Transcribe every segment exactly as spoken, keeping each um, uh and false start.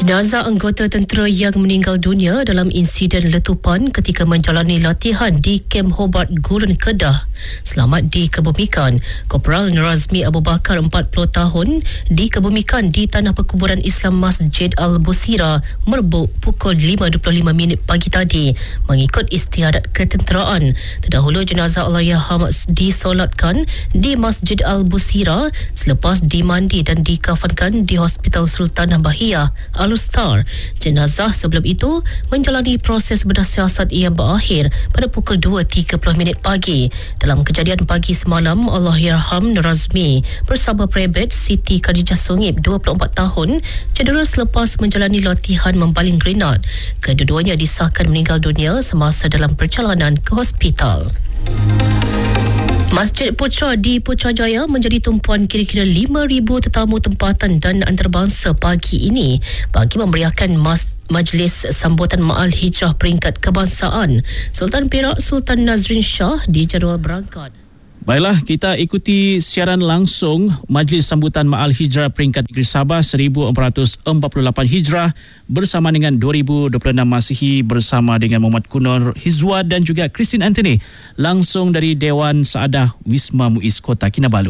Jenazah anggota tentera yang meninggal dunia dalam insiden letupan ketika menjalani latihan di Kem Hobart Gurun Kedah selamat dikebumikan. Korporal Razmi Abu Bakar, empat puluh tahun, dikebumikan di Tanah Perkuburan Islam Masjid Al-Busira, Merbuk pukul lima dua puluh lima minit pagi tadi mengikut istiadat ketenteraan. Terdahulu jenazah Allahyarham disolatkan di Masjid Al-Busira selepas dimandi dan dikafankan di Hospital Sultanah Bahiyah Al-Star. Jenazah sebelum itu menjalani proses bedah siasat yang berakhir pada pukul dua tiga puluh minit pagi. Dalam kejadian pagi semalam, Allahyarham Razmi bersama Prebet Siti Khadijah Sungip, dua puluh empat tahun, cedera selepas menjalani latihan membaling grenad. Kedua-duanya disahkan meninggal dunia semasa dalam perjalanan ke hospital. Masjid Putra di Putrajaya menjadi tumpuan kira-kira lima ribu tetamu tempatan dan antarabangsa pagi ini bagi memeriahkan mas Majlis Sambutan Ma'al Hijrah Peringkat Kebangsaan. Sultan Perak Sultan Nazrin Shah dijadual berangkat. Baiklah, kita ikuti siaran langsung Majlis Sambutan Ma'al Hijrah Peringkat Negeri Sabah seribu empat ratus empat puluh lapan Hijrah bersama dengan dua ribu dua puluh enam Masihi bersama dengan Muhammad Kunor Hizwa dan juga Christine Anthony langsung dari Dewan Saadah Wisma Muiz Kota Kinabalu.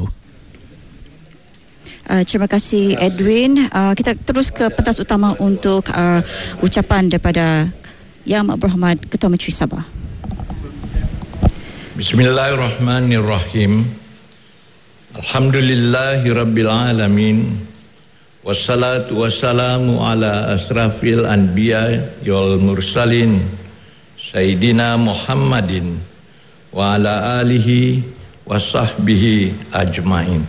Uh, terima kasih Edwin. Uh, kita terus ke pentas utama untuk uh, ucapan daripada Yang Berhormat Ketua Menteri Sabah. Bismillahirrahmanirrahim. Alhamdulillahirabbil alamin. Wassalatu wassalamu ala asrafil anbiya wal mursalin Sayyidina Muhammadin wa ala alihi wa sahbihi ajmain.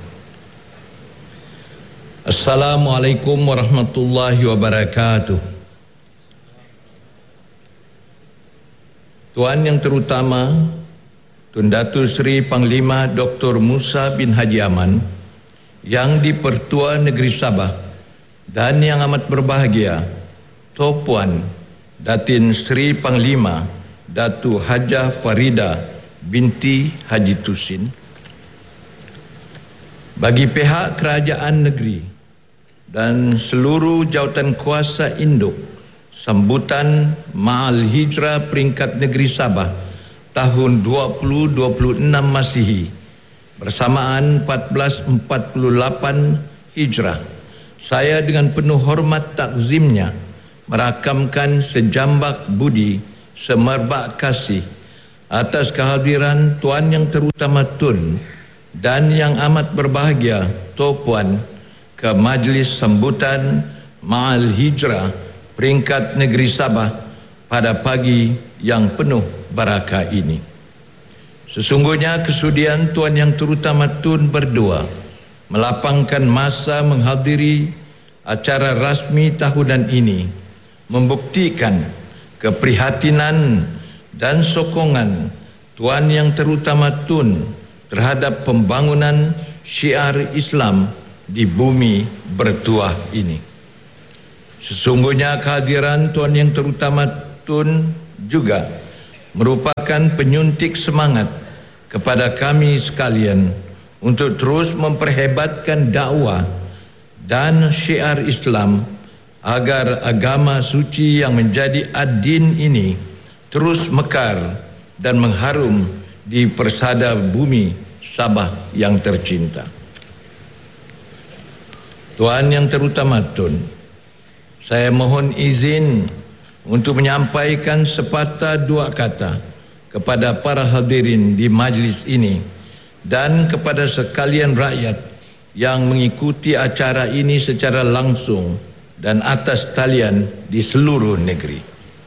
Assalamualaikum warahmatullahi wabarakatuh. Tuan yang terutama, Tun Datu Seri Panglima Doktor Musa bin Haji Aman, Yang di-Pertua Negeri Sabah, dan yang amat berbahagia Tuan Puan Datin Seri Panglima Datu Hajah Farida binti Haji Tusin. Bagi pihak kerajaan negeri dan seluruh jawatan kuasa induk sambutan Ma'al Hijrah Peringkat Negeri Sabah tahun dua ribu dua puluh enam Masihi bersamaan seribu empat ratus empat puluh lapan Hijrah, saya dengan penuh hormat takzimnya merakamkan sejambak budi semerbak kasih atas kehadiran Tuan Yang Terutama Tun dan yang amat berbahagia Tuan Puan ke Majlis Sambutan Ma'al Hijrah Peringkat Negeri Sabah pada pagi yang penuh barakah ini. Sesungguhnya kesudian Tuan Yang Terutama Tun berdua melapangkan masa menghadiri acara rasmi tahunan ini membuktikan keprihatinan dan sokongan Tuan Yang Terutama Tun terhadap pembangunan syiar Islam di bumi bertuah ini. Sesungguhnya kehadiran Tuan Yang Terutama Tun juga merupakan penyuntik semangat kepada kami sekalian untuk terus memperhebatkan dakwah dan syiar Islam agar agama suci yang menjadi ad-din ini terus mekar dan mengharum di persada bumi Sabah yang tercinta. Tuan Yang Terutama Tun, saya mohon izin untuk menyampaikan sepatah dua kata kepada para hadirin di majlis ini dan kepada sekalian rakyat yang mengikuti acara ini secara langsung dan atas talian di seluruh negeri.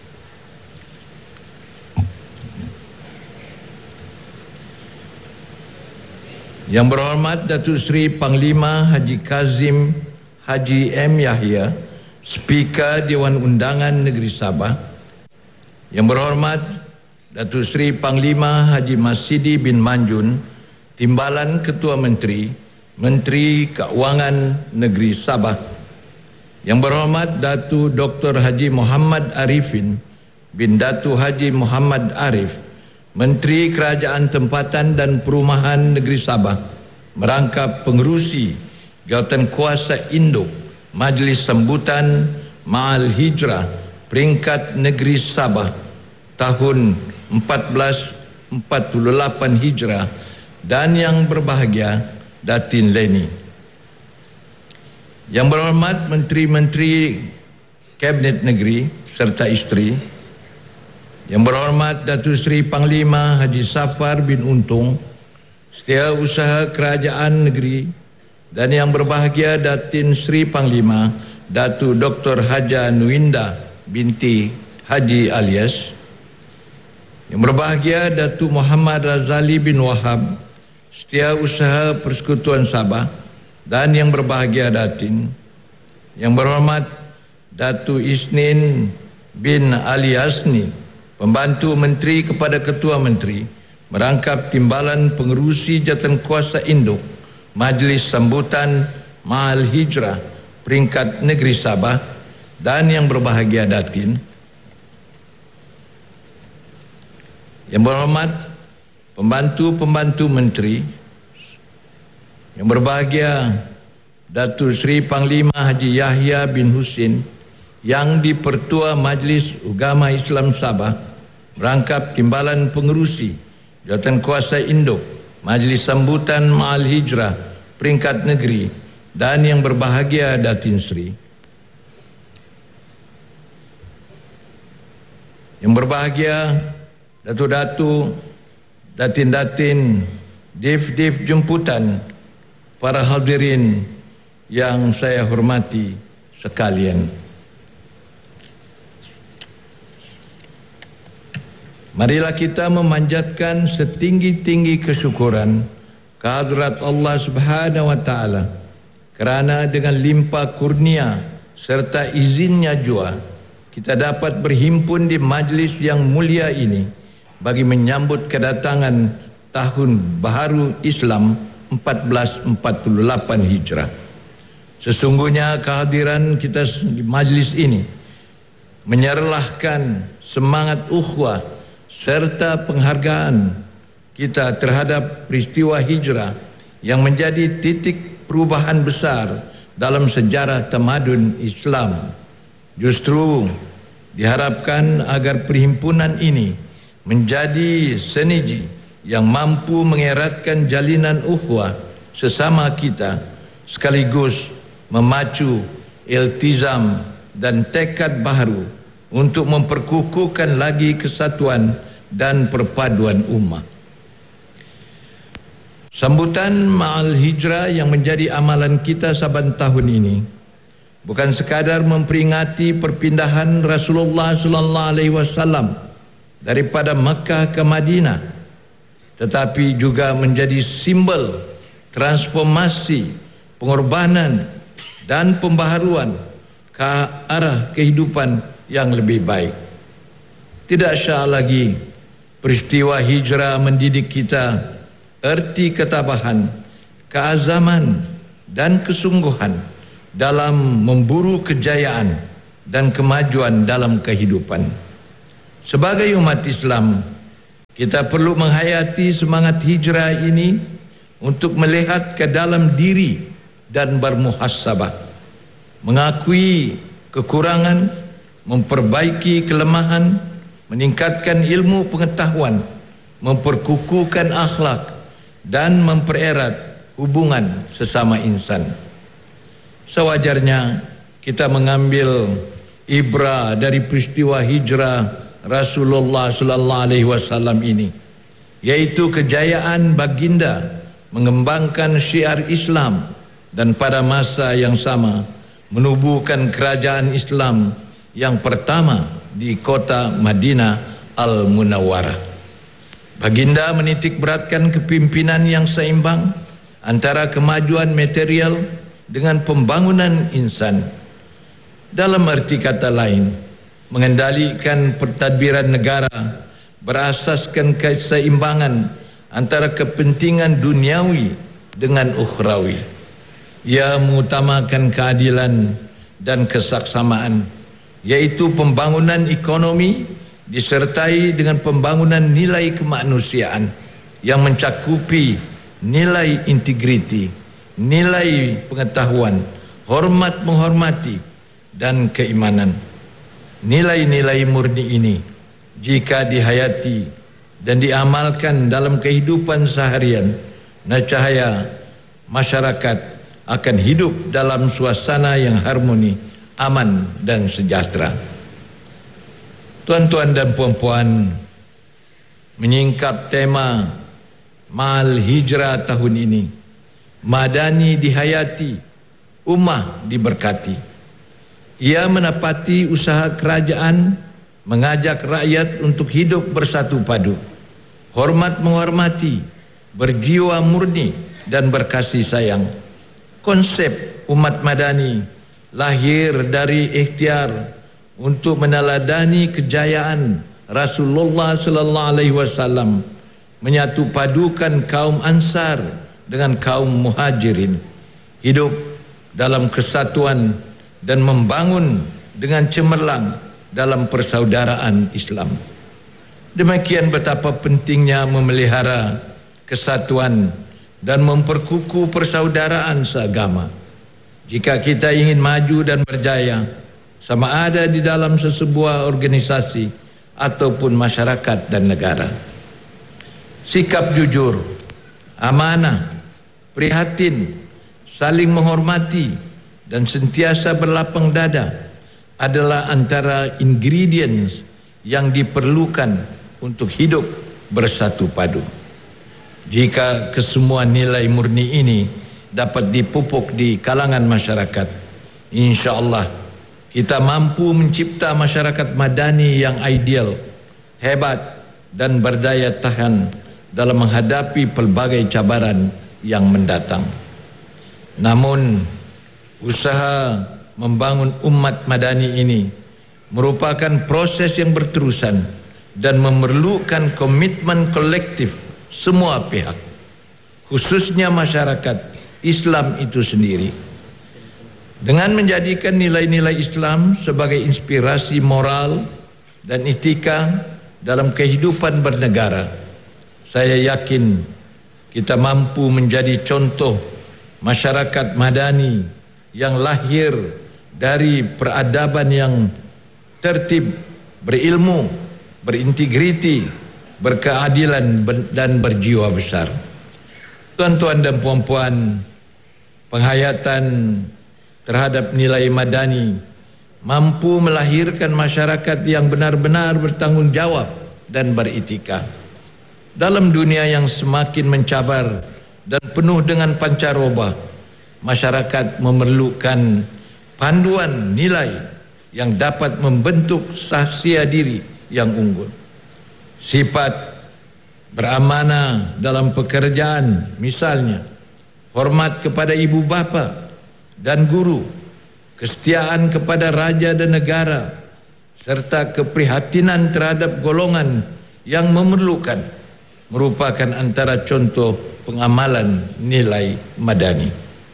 Yang berhormat Datuk Seri Panglima Haji Kazim Haji M. Yahya, Speaker Dewan Undangan Negeri Sabah. Yang berhormat Datuk Seri Panglima Haji Masidi bin Manjun, Timbalan Ketua Menteri, Menteri Keuangan Negeri Sabah. Yang berhormat Datuk Doktor Haji Muhammad Arifin bin Datuk Haji Muhammad Arif, Menteri Kerajaan Tempatan dan Perumahan Negeri Sabah, merangkap pengerusi jawatan kuasa induk Majlis Sambutan Ma'al Hijrah peringkat negeri Sabah tahun empat belas empat puluh lapan Hijrah dan yang berbahagia Datin Leni. Yang berhormat Menteri-Menteri Kabinet Negeri serta isteri, yang berhormat Datuk Seri Panglima Haji Safar bin Untung, Setiausaha Kerajaan Negeri, dan yang berbahagia Datin Seri Panglima Datuk Doktor Haja Nuinda binti Haji Alias, yang berbahagia Datuk Muhammad Razali bin Wahab, Setiausaha Persekutuan Sabah, dan yang berbahagia Datin, yang berhormat Datuk Isnin bin Ali Asni, Pembantu Menteri kepada Ketua Menteri, merangkap Timbalan Pengerusi Jawatankuasa Induk Majlis Sambutan Ma'al Hijrah peringkat negeri Sabah, dan yang berbahagia Datin, yang berhormat Pembantu-Pembantu Menteri, yang berbahagia Datuk Seri Panglima Haji Yahya bin Husin, yang di-Pertua Majlis Ugama Islam Sabah, merangkap Timbalan Pengerusi Jawatankuasa Induk Majlis Sambutan Ma'al Hijrah peringkat negeri, dan yang berbahagia Datin Seri, yang berbahagia Datuk-Datuk, Datin-Datin, Div-Div jemputan, para hadirin yang saya hormati sekalian. Marilah kita memanjatkan setinggi-tinggi kesyukuran kehadrat Allah Subhanahu wa taala kerana dengan limpah kurnia serta izinnya jua kita dapat berhimpun di majlis yang mulia ini bagi menyambut kedatangan tahun baharu Islam empat belas empat puluh lapan Hijrah. Sesungguhnya kehadiran kita di majlis ini menyerlahkan semangat ukhuwah serta penghargaan kita terhadap peristiwa hijrah yang menjadi titik perubahan besar dalam sejarah tamadun Islam. Justru diharapkan agar perhimpunan ini menjadi seniji yang mampu mengeratkan jalinan ukhuwah sesama kita sekaligus memacu iltizam dan tekad baharu untuk memperkukuhkan lagi kesatuan dan perpaduan ummah. Sambutan Ma'al Hijrah yang menjadi amalan kita saban tahun ini bukan sekadar memperingati perpindahan Rasulullah sallallahu alaihi wasallam daripada Makkah ke Madinah, tetapi juga menjadi simbol transformasi, pengorbanan dan pembaharuan ke arah kehidupan yang lebih baik. Tidak syak lagi peristiwa hijrah mendidik kita erti ketabahan, keazaman dan kesungguhan dalam memburu kejayaan dan kemajuan dalam kehidupan. Sebagai umat Islam, kita perlu menghayati semangat hijrah ini untuk melihat ke dalam diri dan bermuhasabah, mengakui kekurangan, memperbaiki kelemahan, meningkatkan ilmu pengetahuan, memperkukuhkan akhlak dan mempererat hubungan sesama insan. Sewajarnya kita mengambil ibrah dari peristiwa hijrah Rasulullah sallallahu alaihi wasallam ini, yaitu kejayaan baginda mengembangkan syiar Islam dan pada masa yang sama menubuhkan kerajaan Islam yang pertama di kota Madinah Al-Munawwarah. Baginda menitik beratkan kepimpinan yang seimbang antara kemajuan material dengan pembangunan insan. Dalam arti kata lain, mengendalikan pentadbiran negara berasaskan keseimbangan antara kepentingan duniawi dengan ukhrawi. Ia mengutamakan keadilan dan kesaksamaan, yaitu pembangunan ekonomi disertai dengan pembangunan nilai kemanusiaan yang mencakupi nilai integriti, nilai pengetahuan, hormat menghormati, dan keimanan. Nilai-nilai murni ini jika dihayati dan diamalkan dalam kehidupan seharian, nescaya masyarakat akan hidup dalam suasana yang harmoni, aman dan sejahtera. Tuan-tuan dan puan-puan, menyingkap tema Ma'al Hijrah tahun ini, Madani dihayati, ummah diberkati. Ia menepati usaha kerajaan mengajak rakyat untuk hidup bersatu padu, hormat menghormati, berjiwa murni dan berkasih sayang. Konsep umat Madani lahir dari ikhtiar untuk meneladani kejayaan Rasulullah sallallahu alaihi wasallam, menyatu padukan kaum Ansar dengan kaum Muhajirin, hidup dalam kesatuan dan membangun dengan cemerlang dalam persaudaraan Islam. Demikian betapa pentingnya memelihara kesatuan dan memperkukuh persaudaraan seagama. Jika kita ingin maju dan berjaya, sama ada di dalam sesebuah organisasi ataupun masyarakat dan negara. Sikap jujur, amanah, prihatin, saling menghormati dan sentiasa berlapang dada adalah antara ingredients yang diperlukan untuk hidup bersatu padu. Jika kesemua nilai murni ini dapat dipupuk di kalangan masyarakat, insya-Allah kita mampu mencipta masyarakat madani yang ideal, hebat dan berdaya tahan dalam menghadapi pelbagai cabaran yang mendatang. Namun usaha membangun umat madani ini merupakan proses yang berterusan dan memerlukan komitmen kolektif semua pihak, khususnya masyarakat Islam itu sendiri. Dengan menjadikan nilai-nilai Islam sebagai inspirasi moral dan etika dalam kehidupan bernegara, saya yakin kita mampu menjadi contoh masyarakat madani yang lahir dari peradaban yang tertib, berilmu, berintegriti, berkeadilan dan berjiwa besar. Tuan-tuan dan puan-puan, penghayatan terhadap nilai madani mampu melahirkan masyarakat yang benar-benar bertanggungjawab dan beretika. Dalam dunia yang semakin mencabar dan penuh dengan pancaroba, masyarakat memerlukan panduan nilai yang dapat membentuk sahsia diri yang unggul. Sifat beramanah dalam pekerjaan, misalnya hormat kepada ibu bapa dan guru, kesetiaan kepada raja dan negara, serta keprihatinan terhadap golongan yang memerlukan, merupakan antara contoh pengamalan nilai madani.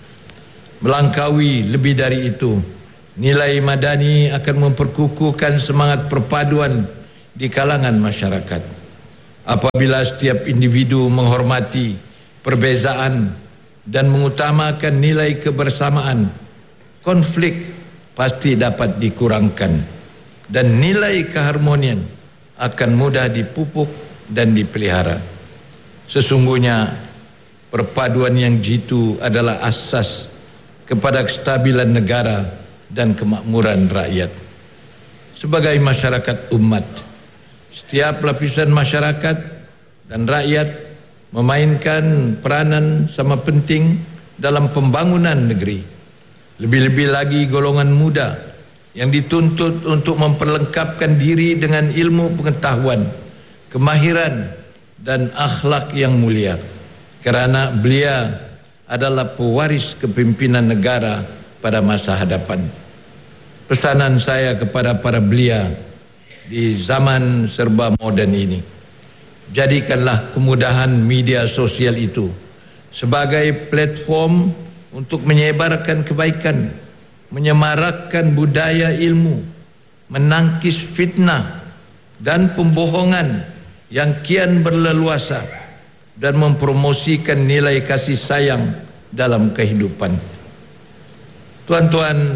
Melangkaui lebih dari itu, nilai madani akan memperkukuhkan semangat perpaduan di kalangan masyarakat. Apabila setiap individu menghormati perbezaan dan mengutamakan nilai kebersamaan, konflik pasti dapat dikurangkan dan nilai keharmonian akan mudah dipupuk dan dipelihara. Sesungguhnya perpaduan yang jitu adalah asas kepada kestabilan negara dan kemakmuran rakyat. Sebagai masyarakat umat, setiap lapisan masyarakat dan rakyat memainkan peranan sama penting dalam pembangunan negeri. Lebih-lebih lagi golongan muda yang dituntut untuk memperlengkapkan diri dengan ilmu pengetahuan, kemahiran dan akhlak yang mulia, kerana belia adalah pewaris kepimpinan negara pada masa hadapan. Pesanan saya kepada para belia di zaman serba moden ini, jadikanlah kemudahan media sosial itu sebagai platform untuk menyebarkan kebaikan, menyemarakkan budaya ilmu, menangkis fitnah dan pembohongan yang kian berleluasa, dan mempromosikan nilai kasih sayang dalam kehidupan. Tuan-tuan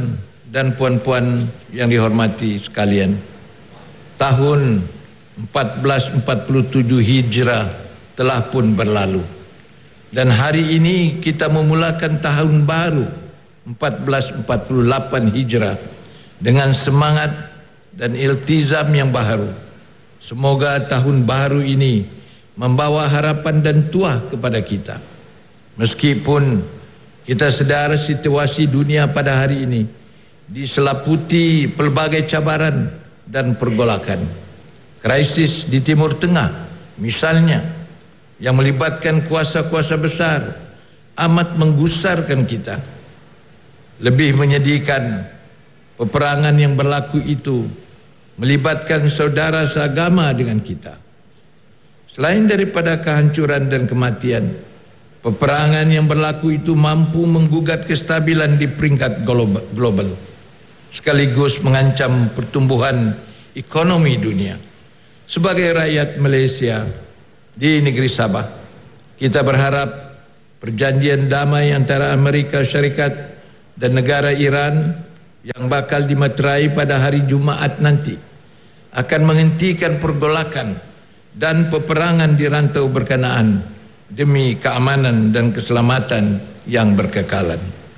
dan puan-puan yang dihormati sekalian, tahun empat belas empat puluh tujuh Hijrah telah pun berlalu. Dan hari ini kita memulakan tahun baru empat belas empat puluh lapan Hijrah dengan semangat dan iltizam yang baharu. Semoga tahun baru ini membawa harapan dan tuah kepada kita. Meskipun kita sedar situasi dunia pada hari ini diselaputi pelbagai cabaran dan pergolakan. Krisis di Timur Tengah misalnya, yang melibatkan kuasa-kuasa besar, amat menggusarkan kita. Lebih menyedihkan, peperangan yang berlaku itu melibatkan saudara seagama dengan kita. Selain daripada kehancuran dan kematian, peperangan yang berlaku itu mampu menggugat kestabilan di peringkat global, sekaligus mengancam pertumbuhan ekonomi dunia. Sebagai rakyat Malaysia di negeri Sabah, kita berharap perjanjian damai antara Amerika Syarikat dan negara Iran yang bakal dimeterai pada hari Jumaat nanti akan menghentikan pergolakan dan peperangan di rantau berkenaan demi keamanan dan keselamatan yang berkekalan.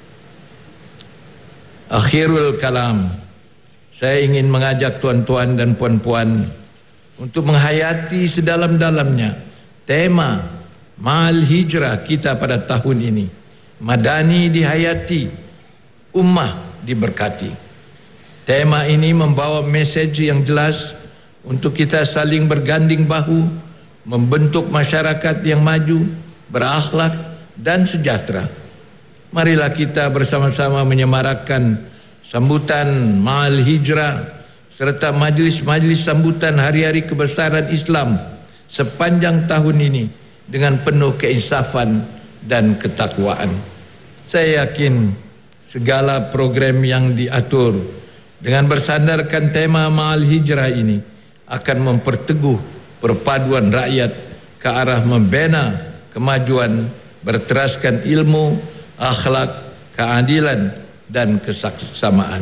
Akhirul kalam, saya ingin mengajak tuan-tuan dan puan-puan untuk menghayati sedalam-dalamnya tema Ma'al Hijrah kita pada tahun ini. Madani dihayati, ummah diberkati. Tema ini membawa mesej yang jelas untuk kita saling berganding bahu, membentuk masyarakat yang maju, berakhlak dan sejahtera. Marilah kita bersama-sama menyemarakkan sambutan Ma'al Hijrah serta majlis-majlis sambutan hari-hari kebesaran Islam sepanjang tahun ini dengan penuh keinsafan dan ketakwaan. Saya yakin segala program yang diatur dengan bersandarkan tema Ma'al Hijrah ini akan memperteguh perpaduan rakyat ke arah membina kemajuan berteraskan ilmu, akhlak, keadilan dan kesamaan.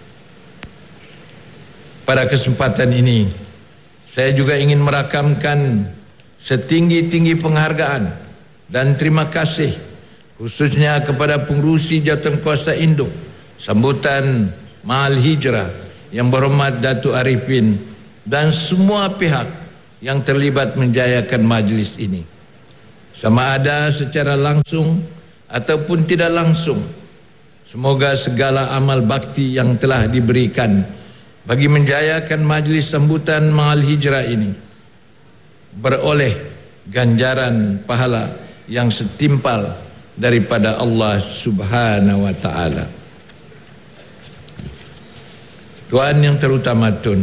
Pada kesempatan ini, saya juga ingin merakamkan setinggi-tinggi penghargaan dan terima kasih khususnya kepada pengerusi Jawatankuasa Induk sambutan Ma'al Hijrah yang berhormat Datuk Arifin dan semua pihak yang terlibat menjayakan majlis ini. Sama ada secara langsung ataupun tidak langsung, semoga segala amal bakti yang telah diberikan bagi menjayakan majlis sambutan Ma'al Hijrah ini beroleh ganjaran pahala yang setimpal daripada Allah Subhanahu wa taala. Tuan yang terutama Tun,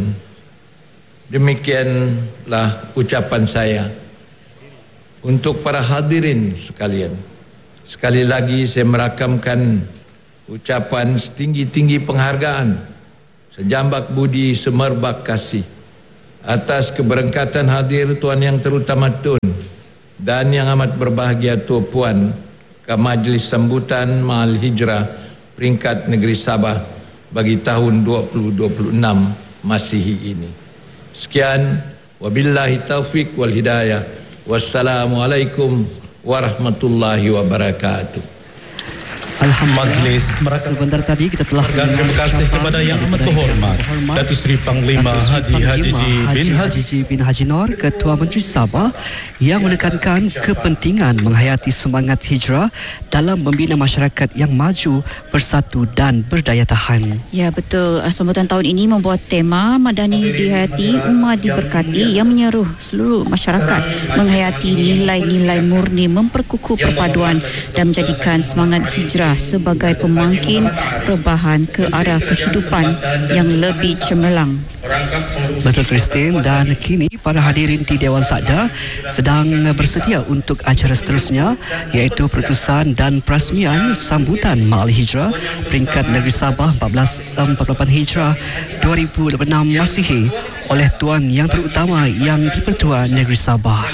demikianlah ucapan saya untuk para hadirin sekalian. Sekali lagi saya merakamkan ucapan setinggi-tinggi penghargaan, sejambak budi, semerbak kasih atas keberangkatan hadir tuan yang terutama Tun dan yang amat berbahagia Tuan Puan ke majlis sambutan Ma'al Hijrah peringkat negeri Sabah bagi tahun dua ribu dua puluh enam Masihi ini. Sekian, wabillahi taufik wal hidayah. Wassalamualaikum warahmatullahi wabarakatuh. Majlis sebentar tadi kita telah dan terima kasih kepada yang amat berhormat Datuk Seri Panglima Haji Haji Ji bin Haji Ji bin Haji Nur, Ketua Menteri Sabah, yang menekankan kepentingan menghayati semangat hijrah dalam membina masyarakat yang maju, bersatu dan berdaya tahan. Ya, betul. Sambutan tahun ini membawa tema Madani dihayati, ummah diberkati, yang menyeru seluruh masyarakat menghayati nilai-nilai murni, memperkukuh perpaduan dan menjadikan semangat hijrah sebagai pemangkin perubahan ke arah kehidupan yang lebih cemerlang. Betul, Christine. Dan kini para hadirin di Dewan Sakda sedang bersedia untuk acara seterusnya, iaitu perutusan dan perasmian sambutan Ma'al Hijrah peringkat negeri Sabah empat belas empat puluh lapan Hijrah dua ribu dua puluh enam Masihi oleh Tuan Yang Terutama Yang di-Pertua Negeri Sabah.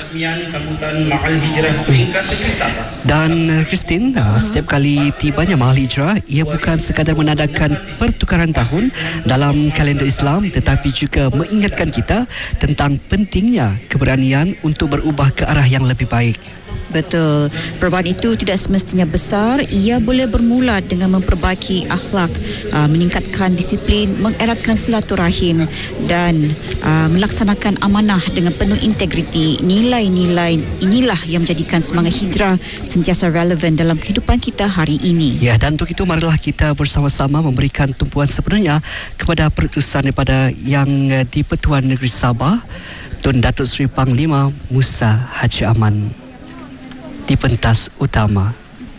Dan Christine, setiap kali tibanya Mahal Hijrah, ia bukan sekadar menandakan pertukaran tahun dalam kalender Islam, tetapi juga mengingatkan kita tentang pentingnya keberanian untuk berubah ke arah yang lebih baik. Betul. Perubahan itu tidak semestinya besar. Ia boleh bermula dengan memperbaiki akhlak, uh, meningkatkan disiplin, mengeratkan silaturahim dan uh, melaksanakan amanah dengan penuh integriti. Nilai-nilai inilah yang menjadikan semangat hijrah sentiasa relevan dalam kehidupan kita hari ini. Ya, dan untuk itu marilah kita bersama-sama memberikan tumpuan sebenarnya kepada perutusan daripada Yang di-Pertuan Negeri Sabah, Tun Datuk Seri Panglima Musa Haji Aman di pentas utama.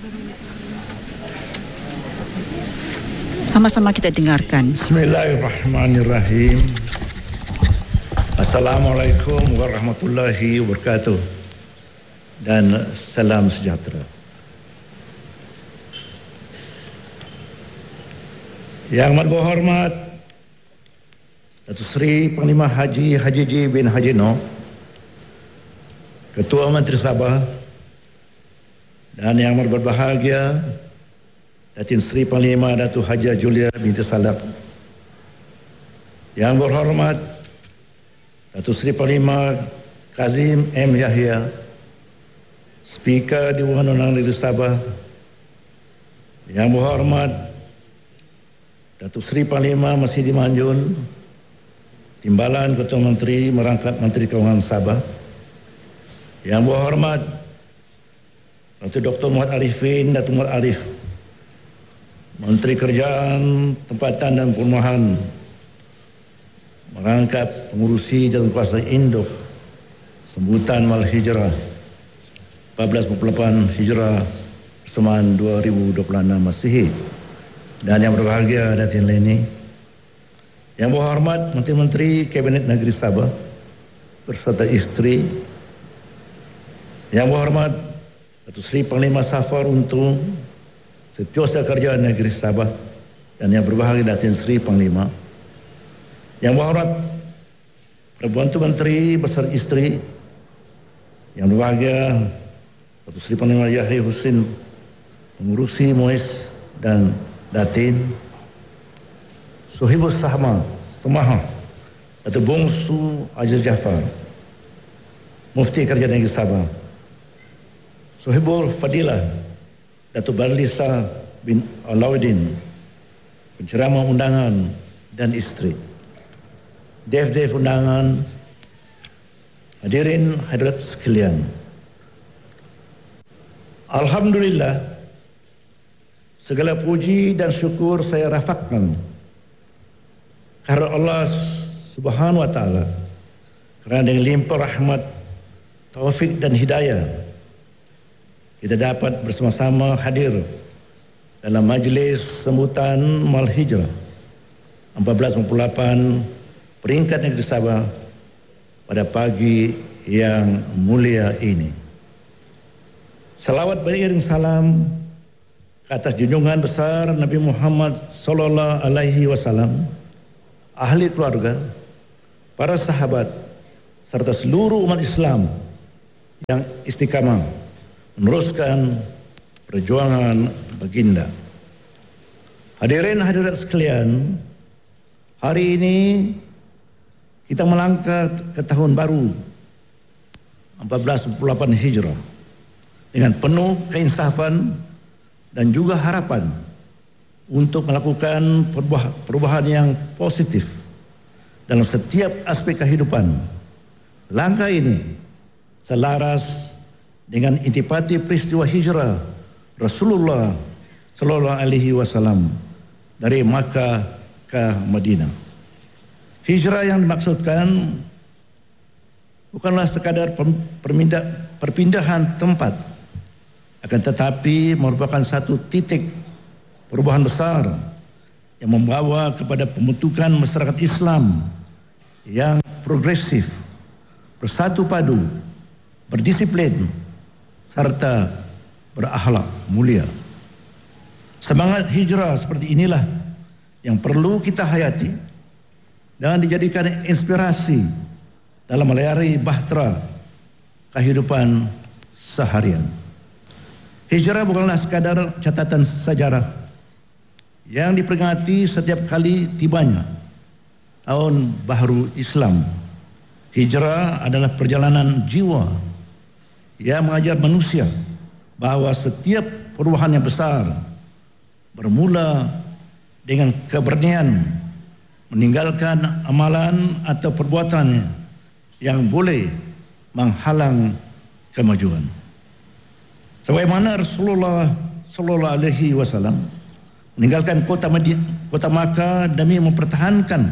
Sama-sama kita dengarkan. Bismillahirrahmanirrahim. Assalamualaikum warahmatullahi wabarakatuh. Dan salam sejahtera. Yang amat berhormat Datuk Seri Panglima Haji Haji J bin Haji Noh, Ketua Menteri Sabah, dan yang amat berbahagia Datin Seri Panglima Datuk Haji Julia binti Salak, yang berhormat Datuk Seri Panglima Kazim M. Yahya, Speaker Dewan Undang-Undang Negeri Sabah, yang berhormat Datuk Seri Panglima Masidi Manjun, Timbalan Ketua Menteri merangkap Menteri Keuangan Sabah, yang berhormat Datuk Doktor Muhammad Arifin, Datuk Muhammad Arif, Menteri Kerjaan, Tempatan dan Perumahan, merangkap pengurusi jawatankuasa Induk, sambutan Mahal Hijrah empat belas empat puluh lapan Hijrah persamaan dua ribu dua puluh enam Masihi, dan yang berbahagia Datin Leni, yang berhormat Menteri-Menteri Kabinet Negeri Sabah berserta isteri, yang berhormat Datuk Seri Panglima Safar Untung, Setiausaha Kerajaan Negeri Sabah, dan yang berbahagia Datin Seri Panglima, yang berhormat Perdana Menteri beserta isteri, yang berbahagia Datuk Seri Panglima Yahya Husin, pengurusi Muiz dan Datin, Sohibus Sahma Semaha, Datuk Bongsu Aziz Jafar, Mufti Kerajaan Negeri Sabah, Sohibul Fadilah Datuk Barlisa bin Alauddin, penceramah undangan dan isteri, Dev-Dev undangan, hadirin hadirat sekalian. Alhamdulillah, segala puji dan syukur saya rafakkan karena Allah Subhanahu wa taala, kerana dengan limpah rahmat, taufik dan hidayah kita dapat bersama-sama hadir dalam majlis sambutan Mahal Hijrah empat belas empat puluh lapan peringkat Negeri Sabah pada pagi yang mulia ini. Salawat beriring salam ke atas junjungan besar Nabi Muhammad sallallahu alaihi wasallam, ahli keluarga, para sahabat serta seluruh umat Islam yang istiqamah meneruskan perjuangan baginda. Hadirin hadirat sekalian, hari ini kita melangkah ke tahun baru empat belas empat puluh lapan Hijrah dengan penuh keinsafan dan juga harapan untuk melakukan perubahan yang positif dalam setiap aspek kehidupan. Langkah ini selaras dengan intipati peristiwa hijrah Rasulullah sallallahu alaihi wasallam dari Makkah ke Madinah. Hijrah yang dimaksudkan bukanlah sekadar perpindahan tempat, akan tetapi merupakan satu titik perubahan besar yang membawa kepada pembentukan masyarakat Islam yang progresif, bersatu padu, berdisiplin, serta berakhlak mulia. Semangat hijrah seperti inilah yang perlu kita hayati dan dijadikan inspirasi dalam melayari bahtera kehidupan seharian. Hijrah bukanlah sekadar catatan sejarah yang diperingati setiap kali tibanya tahun baru Islam. Hijrah adalah perjalanan jiwa yang mengajar manusia bahawa setiap perubahan yang besar bermula dengan keberanian meninggalkan amalan atau perbuatan yang boleh menghalang kemajuan. Sebagaimana Rasulullah sallallahu alaihi wasallam meninggalkan kota Madinah, kota Makkah demi mempertahankan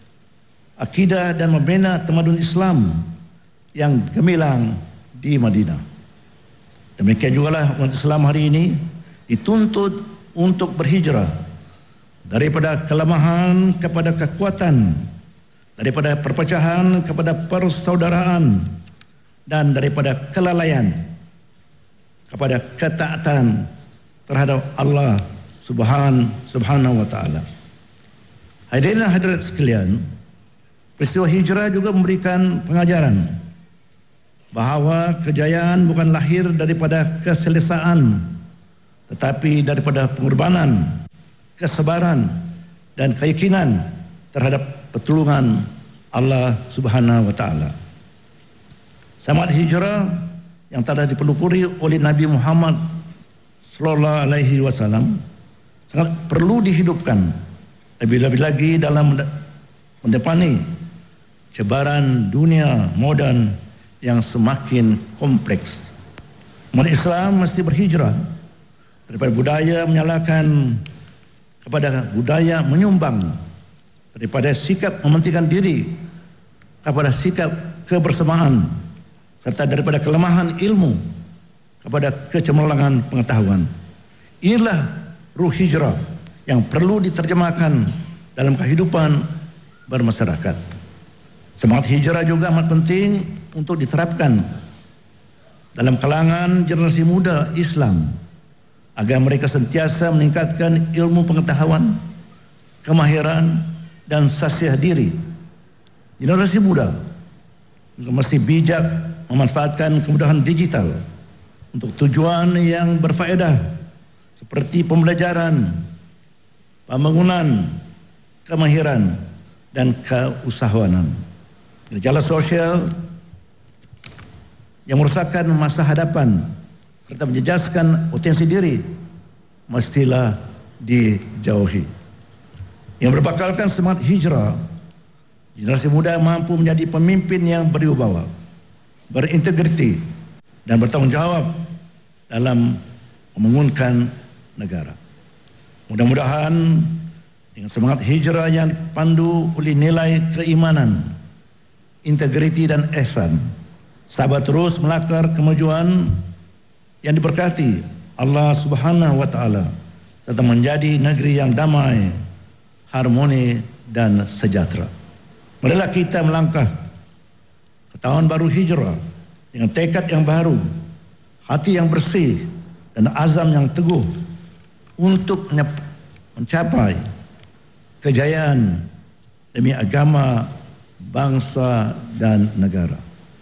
akidah dan membina tamadun Islam yang gemilang di Madinah. Demikian jugalah umat Islam hari ini dituntut untuk berhijrah daripada kelemahan kepada kekuatan, daripada perpecahan kepada persaudaraan, dan daripada kelalaian kepada ketaatan terhadap Allah Subhan, Subhanahu wa taala. Hadirin dan hadirat sekalian, peristiwa hijrah juga memberikan pengajaran bahawa kejayaan bukan lahir daripada keselesaan, tetapi daripada pengorbanan, kesabaran dan keyakinan terhadap pertolongan Allah Subhanahu wa taala. Semangat hijrah yang telah dipelopori oleh Nabi Muhammad sallallahu alaihi wasallam sangat perlu dihidupkan, lebih-lebih lagi dalam mendepani cabaran dunia moden yang semakin kompleks. Umat Islam mesti berhijrah daripada budaya menyalahkan kepada budaya menyumbang, daripada sikap mementingkan diri kepada sikap kebersamaan, serta daripada kelemahan ilmu kepada kecemerlangan pengetahuan. Inilah ruh hijrah yang perlu diterjemahkan dalam kehidupan bermasyarakat. Semangat hijrah juga amat penting untuk diterapkan dalam kalangan generasi muda Islam agar mereka sentiasa meningkatkan ilmu pengetahuan, kemahiran dan sasiah diri. Generasi muda mesti bijak memanfaatkan kemudahan digital untuk tujuan yang berfaedah seperti pembelajaran, pembangunan, kemahiran dan keusahawanan. Gejala sosial yang merosakkan masa hadapan serta menjejaskan potensi diri mestilah dijauhi. Yang berbakalkan semangat hijrah, generasi muda mampu menjadi pemimpin yang berwibawa, berintegriti dan bertanggungjawab dalam membangunkan negara. Mudah-mudahan dengan semangat hijrah yang dipandu oleh nilai keimanan, integriti dan ihsan, sahabat terus melakar kemajuan yang diberkati Allah Subhanahu wa taala serta menjadi negeri yang damai, harmoni dan sejahtera. Marilah kita melangkah ke tahun baru hijrah dengan tekad yang baru, hati yang bersih dan azam yang teguh untuk mencapai kejayaan demi agama, bangsa dan negara.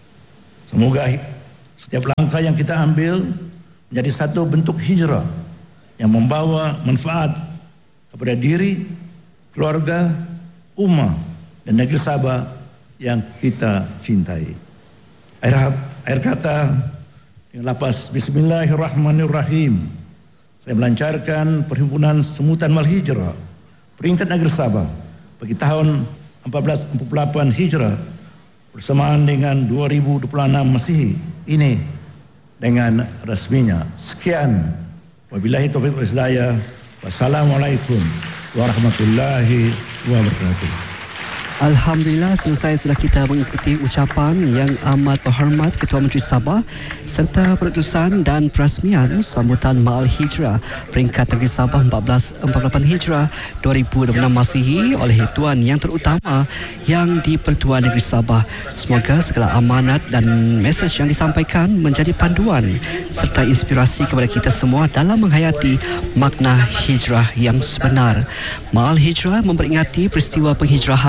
Semoga setiap langkah yang kita ambil menjadi satu bentuk hijrah yang membawa manfaat kepada diri, keluarga, ummah dan negeri Sabah yang kita cintai. Akhir, akhir kata dengan lapas Bismillahirrahmanirrahim, saya melancarkan perhimpunan semutan Mal Hijrah peringkat negeri Sabah bagi tahun seribu empat ratus empat puluh delapan Hijrah bersamaan dengan dua ribu dua puluh enam Masihi ini dengan resminya. Sekian, wabillahi taufiq wal hidayah. Wassalamualaikum warahmatullahi wabarakatuh. Alhamdulillah, selesai sudah kita mengikuti ucapan yang amat berhormat Ketua Menteri Sabah serta perutusan dan perasmian sambutan Ma'al Hijrah peringkat negeri Sabah seribu empat ratus empat puluh lapan Hijrah dua ribu dua puluh enam Masihi oleh Tuan Yang Terutama yang di-Pertuan Negeri Sabah. Semoga segala amanat dan mesej yang disampaikan menjadi panduan serta inspirasi kepada kita semua dalam menghayati makna hijrah yang sebenar. Ma'al Hijrah memperingati peristiwa penghijrahan Rasulullah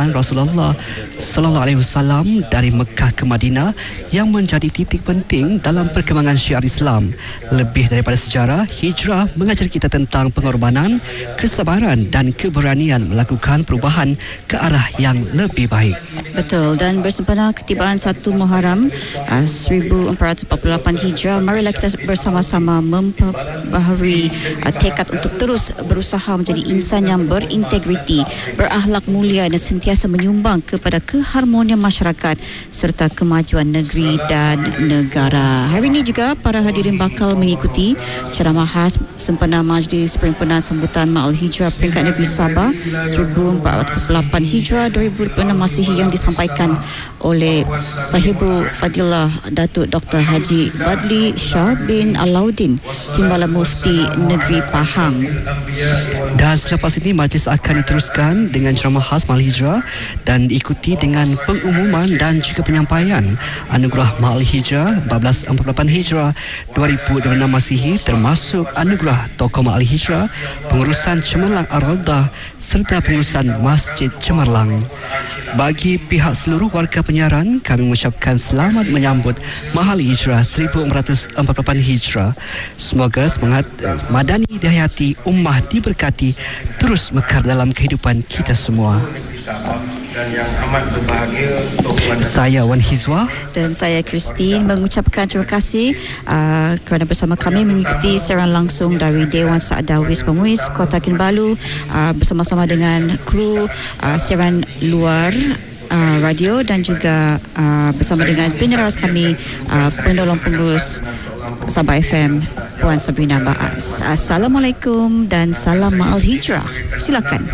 Rasulullah sallallahu alaihi wasallam dari Mekah ke Madinah yang menjadi titik penting dalam perkembangan syiar Islam. Lebih daripada sejarah, hijrah mengajar kita tentang pengorbanan, kesabaran dan keberanian melakukan perubahan ke arah yang lebih baik. Betul, dan bersempena ketibaan satu Muharram uh, seribu empat ratus empat puluh lapan Hijrah, marilah kita bersama-sama memperbaharui uh, tekad untuk terus berusaha menjadi insan yang berintegriti, berakhlak mulia dan sentiasa menyumbang kepada keharmonian masyarakat serta kemajuan negeri dan negara. Hari ini juga para hadirin bakal mengikuti ceramah khas sempena Majlis Perhimpunan Sambutan Ma'al Hijrah Peringkat Negeri Sabah seribu empat ratus lapan Hijrah dua ribu dua puluh enam Masihi yang disampaikan oleh Sahibul Fadilah Datuk Doktor Haji Badli Shah bin Alauddin, Timbalan Mufti Negeri Pahang. Dan selepas ini majlis akan diteruskan dengan ceramah khas Ma'al Hijrah dan diikuti dengan pengumuman dan juga penyampaian Anugerah Ma'al Hijrah seribu empat ratus empat puluh lapan Hijrah dua ribu dua puluh enam Masihi, termasuk Anugerah Tokoh Ma'al Hijrah, pengurusan Cemerlang Ar-Raudah serta pengurusan Masjid Cemerlang. Bagi pihak seluruh warga penyiaran, kami mengucapkan selamat menyambut Mahal Hijrah seribu empat ratus empat puluh lapan Hijrah. Semoga semangat madani dihayati, ummah diberkati, terus mekar dalam kehidupan kita semua. Dan yang amat berbahagia, saya Wan Hizwa dan saya Christine mengucapkan terima kasih uh, kerana bersama kami mengikuti siaran langsung dari Dewan Saadah Wisma Muiz Kota Kinabalu uh, bersama-sama dengan kru uh, siaran luar Uh, radio dan juga uh, bersama dengan peneras kami, uh, penolong pengurus Sabah F M, Puan Sabrina Baas. Assalamualaikum dan salam Ma'al Hijrah. Silakan.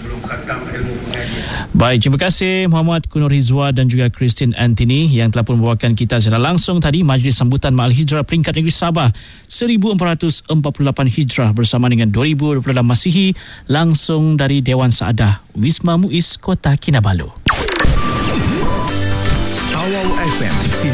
Baik, terima kasih Muhammad Kunur Hizwa dan juga Christine Anthony yang telah pun membawakan kita secara langsung tadi Majlis Sambutan Ma'al Hijrah Peringkat Negeri Sabah seribu empat ratus empat puluh lapan Hijrah bersama dengan dua ribu dua puluh enam Masihi, langsung dari Dewan Saadah Wisma Muiz Kota Kinabalu. Awal F M